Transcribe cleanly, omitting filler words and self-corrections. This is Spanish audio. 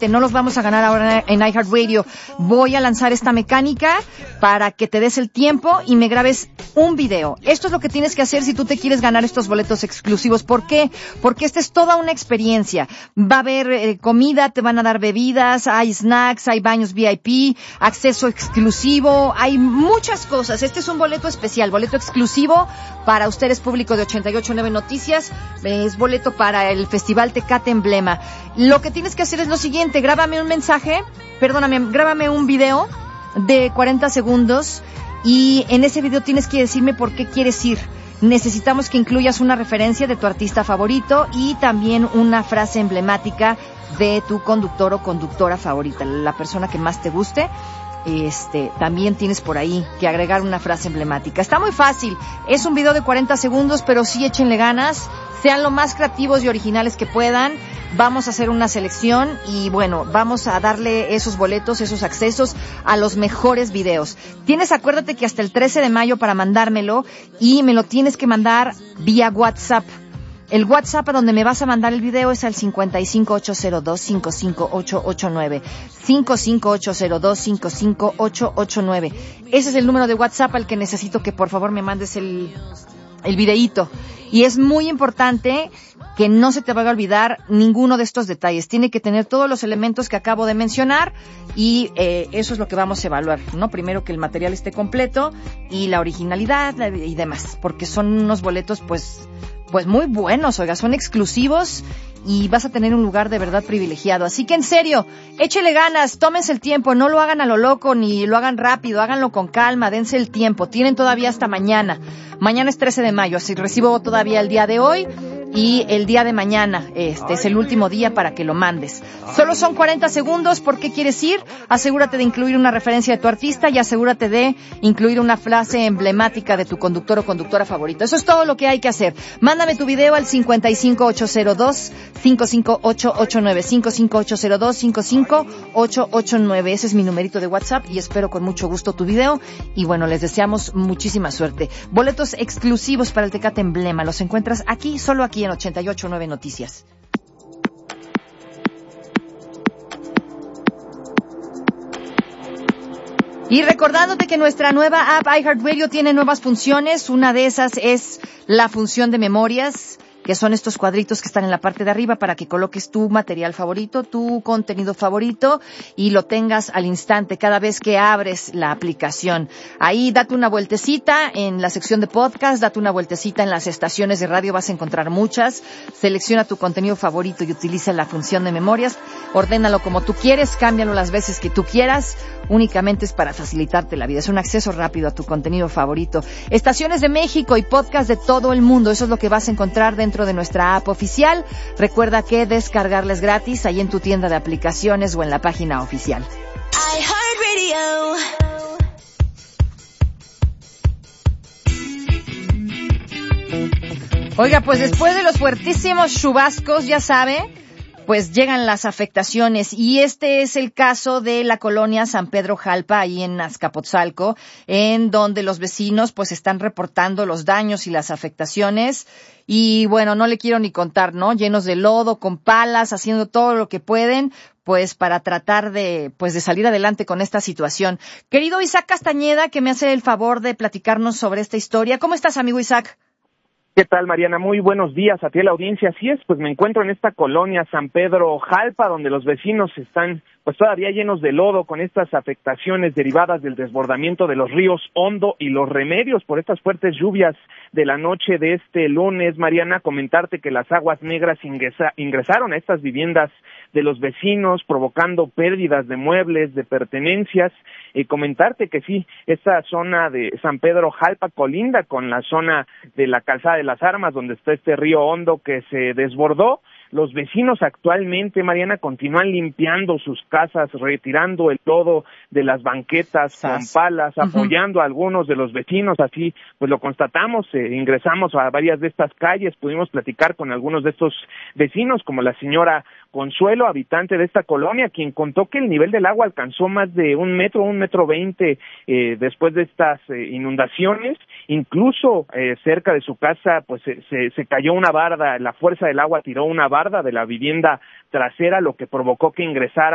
rápidamente, no los vamos a ganar ahora en iHeartRadio. Voy a lanzar esta mecánica para que te des el tiempo y me grabes un video. Esto es lo que tienes que hacer si tú te quieres ganar estos boletos exclusivos. ¿Por qué? Porque esta es toda una experiencia. Va a haber comida, te van a dar bebidas, hay snacks, hay baños VIP, acceso exclusivo, hay muchas cosas. Este es un boleto especial, boleto exclusivo para ustedes, público de 88.9 Noticias. Es boleto para el Festival Tecate Emblema. Lo que tienes que hacer es lo siguiente: grábame un video de 40 segundos y en ese video tienes que decirme por qué quieres ir. Necesitamos que incluyas una referencia de tu artista favorito y también una frase emblemática de tu conductor o conductora favorita, la persona que más te guste. También tienes por ahí que agregar una frase emblemática. Está muy fácil, es un video de 40 segundos, pero sí échenle ganas, sean lo más creativos y originales que puedan. Vamos a hacer una selección y bueno, vamos a darle esos boletos, esos accesos a los mejores videos. Acuérdate que hasta el 13 de mayo para mandármelo, y me lo tienes que mandar vía WhatsApp. El WhatsApp a donde me vas a mandar el video es al 55802-55889. 55802-55889. Ese es el número de WhatsApp al que necesito que por favor me mandes el videíto. Y es muy importante que no se te vaya a olvidar ninguno de estos detalles. Tiene que tener todos los elementos que acabo de mencionar y eso es lo que vamos a evaluar, ¿no? Primero que el material esté completo y la originalidad y demás, porque son unos boletos pues muy buenos, oiga, son exclusivos y vas a tener un lugar de verdad privilegiado. Así que en serio, échele ganas, tómense el tiempo, no lo hagan a lo loco ni lo hagan rápido, háganlo con calma, dense el tiempo. Tienen todavía hasta mañana. Mañana es 13 de mayo, así recibo todavía el día de hoy y el día de mañana, es el último día para que lo mandes. Solo son 40 segundos. ¿Por qué quieres ir? Asegúrate de incluir una referencia de tu artista y asegúrate de incluir una frase emblemática de tu conductor o conductora favorito. Eso es todo lo que hay que hacer. Mándame tu video al 55802-55889. 55802-55889. Ese es mi numerito de WhatsApp y espero con mucho gusto tu video. Y bueno, les deseamos muchísima suerte. Boletos exclusivos para el Tecate Emblema. Los encuentras aquí, solo aquí en 88.9 Noticias. Y recordándote que nuestra nueva app iHeartRadio tiene nuevas funciones. Una de esas es la función de memorias, que son estos cuadritos que están en la parte de arriba para que coloques tu material favorito, tu contenido favorito y lo tengas al instante cada vez que abres la aplicación. Ahí date una vueltecita en la sección de podcast, date una vueltecita en las estaciones de radio, vas a encontrar muchas. Selecciona tu contenido favorito y utiliza la función de memorias. Ordénalo como tú quieres, cámbialo las veces que tú quieras. Únicamente es para facilitarte la vida. Es un acceso rápido a tu contenido favorito. Estaciones de México y podcast de todo el mundo. Eso es lo que vas a encontrar dentro de nuestra app oficial. Recuerda que descargarla es gratis ahí en tu tienda de aplicaciones o en la página oficial. Oiga, pues después de los fuertísimos chubascos, ya sabe, pues llegan las afectaciones y este es el caso de la colonia San Pedro Jalpa, ahí en Azcapotzalco, en donde los vecinos pues están reportando los daños y las afectaciones y bueno, no le quiero ni contar, ¿no? Llenos de lodo, con palas, haciendo todo lo que pueden pues para tratar de salir adelante con esta situación. Querido Isaac Castañeda, que me hace el favor de platicarnos sobre esta historia. ¿Cómo estás, amigo Isaac? ¿Qué tal, Mariana? Muy buenos días a ti, a la audiencia. Así es, pues me encuentro en esta colonia San Pedro Jalpa, donde los vecinos están pues todavía llenos de lodo con estas afectaciones derivadas del desbordamiento de los ríos Hondo y Los Remedios por estas fuertes lluvias de la noche de este lunes. Mariana, comentarte que las aguas negras ingresaron a estas viviendas de los vecinos, provocando pérdidas de muebles, de pertenencias, y comentarte que sí, esta zona de San Pedro Jalpa colinda con la zona de la Calzada de las Armas, donde está este río Hondo que se desbordó. Los vecinos actualmente, Mariana, continúan limpiando sus casas, retirando el lodo de las banquetas con palas, apoyando a algunos de los vecinos. Así pues lo constatamos, ingresamos a varias de estas calles, pudimos platicar con algunos de estos vecinos, como la señora Consuelo, habitante de esta colonia, quien contó que el nivel del agua alcanzó más de 1.20 m después de estas inundaciones. Incluso cerca de su casa pues se cayó una barda, la fuerza del agua tiró una barda de la vivienda trasera, lo que provocó que ingresara